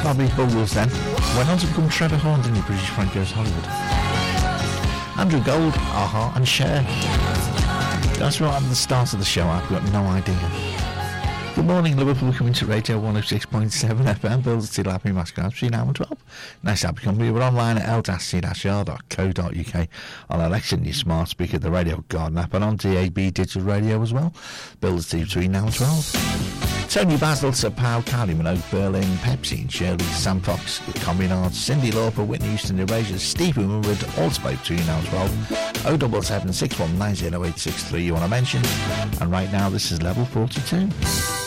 Bobby Bubbles then. Went on to become Trevor Horn, didn't he? British Frank Goes Hollywood. Andrew Gold, Aha, and Cher. That's right at the start of the show. I've got no idea. Good morning, Liverpool, coming to Radio 106.7 FM. Bill Steel Happy Masquerade between now and 12. Nice to have you company. We're online at l-c-r.co.uk, on Alexa and your smart speaker, the Radio Garden app, and on DAB Digital Radio as well. Bill Steel between now and 12. Tony Basil, Sir Powell, Carly Minogue, Berlin, Pepsi and Shirley, Sam Fox, Communards, Cindy Lauper, Whitney Houston, Erasure, Steve Winwood, all spoke between now and 12. 077 619 0863 you want to mention. And right now, this is level 42.